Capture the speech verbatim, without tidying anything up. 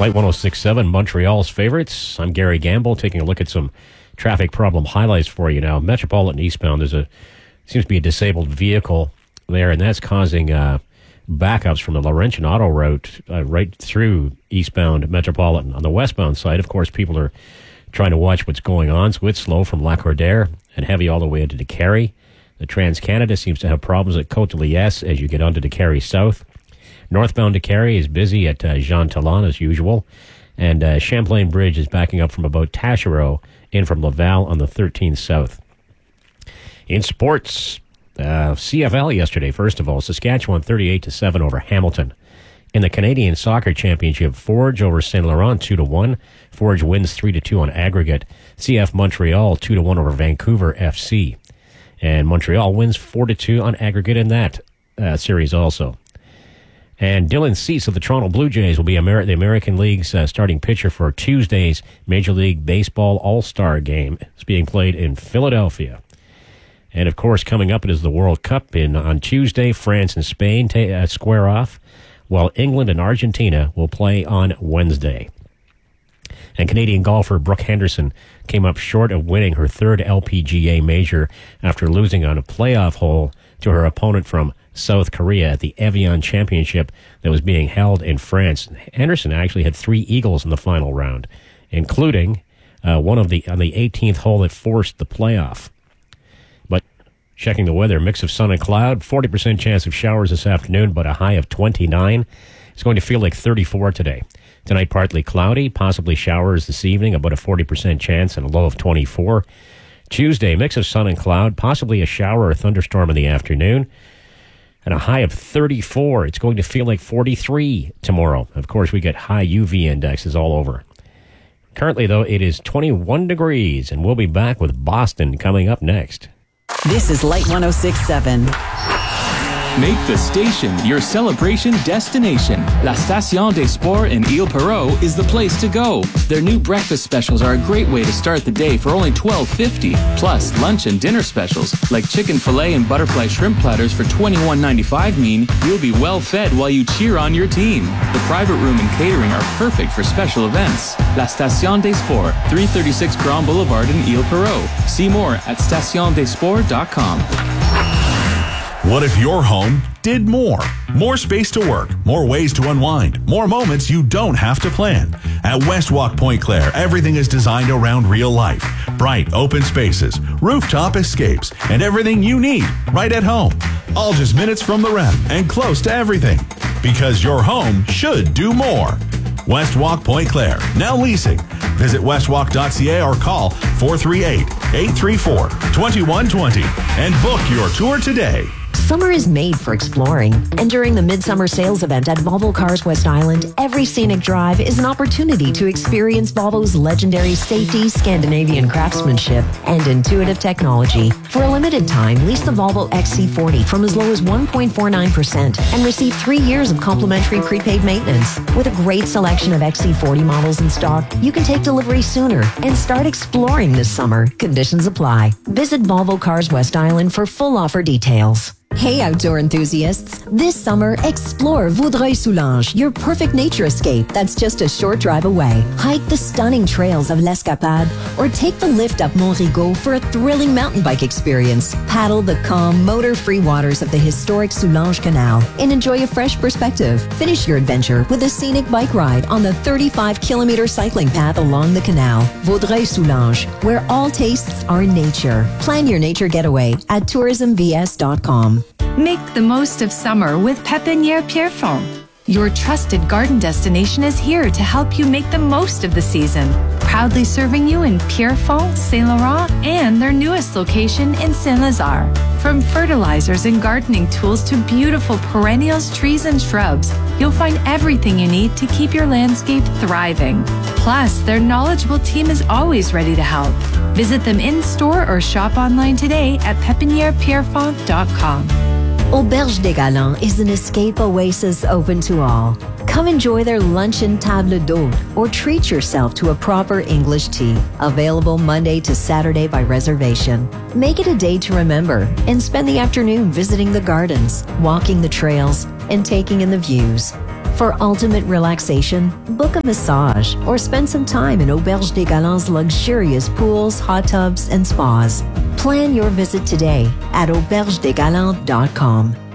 Light one oh six point seven, Montreal's favorites. I'm Gary Gamble, taking a look at some traffic problem highlights for you now. Metropolitan eastbound, there's a seems to be a disabled vehicle there, and that's causing uh, backups from the Laurentian Auto Route uh, right through eastbound Metropolitan. On the westbound side, of course, people are trying to watch what's going on, so it's slow from Lacordaire and heavy all the way into Décarie. The Trans-Canada seems to have problems at Côte-de-Liesse as you get onto Décarie South. Northbound Décarie is busy at uh, Jean Talon as usual, and uh, Champlain Bridge is backing up from about Taschereau in from Laval on the thirteenth South. In sports, uh, C F L yesterday, first of all, Saskatchewan thirty-eight to seven over Hamilton. In the Canadian Soccer Championship, Forge over Saint Laurent two to one. Forge wins three to two on aggregate. C F Montreal two to one over Vancouver F C. And Montreal wins four to two on aggregate in that uh, series also. And Dylan Cease of the Toronto Blue Jays will be Amer- the American League's uh, starting pitcher for Tuesday's Major League Baseball All-Star Game. It's being played in Philadelphia. And, of course, coming up, it is the World Cup. In, on Tuesday, France and Spain ta- uh, square off, while England and Argentina will play on Wednesday. And Canadian golfer Brooke Henderson came up short of winning her third L P G A major after losing on a playoff hole to her opponent from South Korea at the Evian Championship that was being held in France. Henderson actually had three eagles in the final round, including uh, one of the on the eighteenth hole that forced the playoff. But checking the weather, mix of sun and cloud, forty percent chance of showers this afternoon, but a high of twenty-nine. It's going to feel like thirty-four today. Tonight, partly cloudy, possibly showers this evening, about a forty percent chance and a low of twenty-four. Tuesday, mix of sun and cloud, possibly a shower or thunderstorm in the afternoon, and a high of thirty-four. It's going to feel like forty-three tomorrow. Of course, we get high U V indexes all over. Currently, though, it is twenty-one degrees, and we'll be back with Boston coming up next. This is Light one oh six point seven. Make the station your celebration destination. La Station des Sports in Ile-Perrot is the place to go. Their new breakfast specials are a great way to start the day for only twelve fifty. Plus, lunch and dinner specials like chicken fillet and butterfly shrimp platters for twenty-one ninety-five mean you'll be well fed while you cheer on your team. The private room and catering are perfect for special events. La Station des Sports, three thirty-six Grand Boulevard in Ile-Perrot. See more at station des sports dot com. What if your home did more? More space to work, more ways to unwind, more moments you don't have to plan. At Westwalk Point Claire, everything is designed around real life. Bright, open spaces, rooftop escapes, and everything you need right at home. All just minutes from the ref and close to everything. Because your home should do more. Westwalk Point Claire, now leasing. Visit westwalk dot c a or call four three eight, eight three four, two one two zero and book your tour today. Summer is made for exploring, and during the Midsummer Sales Event at Volvo Cars West Island, every scenic drive is an opportunity to experience Volvo's legendary safety, Scandinavian craftsmanship, and intuitive technology. For a limited time, lease the Volvo X C forty from as low as one point four nine percent and receive three years of complimentary prepaid maintenance. With a great selection of X C forty models in stock, you can take delivery sooner and start exploring this summer. Conditions apply. Visit Volvo Cars West Island for full offer details. Hey outdoor enthusiasts, this summer explore Vaudreuil-Soulanges, your perfect nature escape that's just a short drive away. Hike the stunning trails of l'Escapade or take the lift up Mont Rigaud for a thrilling mountain bike experience. Paddle the calm, motor-free waters of the historic Soulanges Canal and enjoy a fresh perspective. Finish your adventure with a scenic bike ride on the thirty-five kilometer cycling path along the canal. Vaudreuil-Soulanges, where all tastes are nature. Plan your nature getaway at tourism v s dot com. Make the most of summer with Pépinière Pierrefonds. Your trusted garden destination is here to help you make the most of the season. Proudly serving you in Pierrefonds, Saint Laurent, and their newest location in Saint-Lazare. From fertilizers and gardening tools to beautiful perennials, trees, and shrubs, you'll find everything you need to keep your landscape thriving. Plus, their knowledgeable team is always ready to help. Visit them in-store or shop online today at pépinière pierrefonds dot com. Auberge des Galants is an escape oasis open to all. Come enjoy their luncheon table d'hôte or treat yourself to a proper English tea. Available Monday to Saturday by reservation. Make it a day to remember and spend the afternoon visiting the gardens, walking the trails, and taking in the views. For ultimate relaxation, book a massage or spend some time in Auberge des Galants' luxurious pools, hot tubs, and spas. Plan your visit today at auberge des galants dot com.